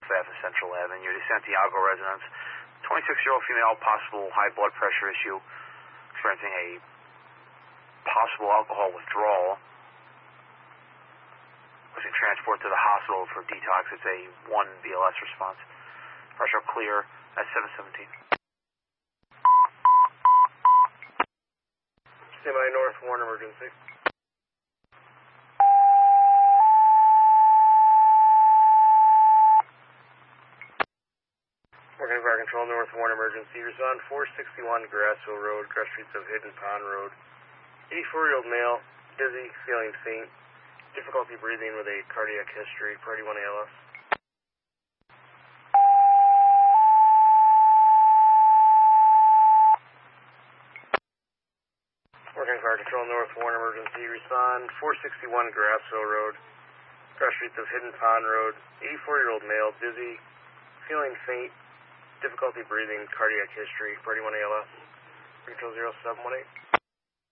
Ave, Central Avenue, the Santiago residence. 26-year-old female, possible high blood pressure issue, experiencing a possible alcohol withdrawal. Using transport to the hospital for detox. It's a 1 BLS response. Pressure clear at 717. Stand by North Warren emergency. Working fire control, North Warren emergency. Respond 461 Grassville Road, cross streets of Hidden Pond Road. 84-year-old male, dizzy, feeling faint, difficulty breathing with a cardiac history, Priority 1 ALS. Working fire control, North Warren emergency. Respond 461 Grassville Road, cross streets of Hidden Pond Road. 84-year-old male, dizzy, feeling faint, difficulty breathing, cardiac history, Priority 1 ALS. Control 0718.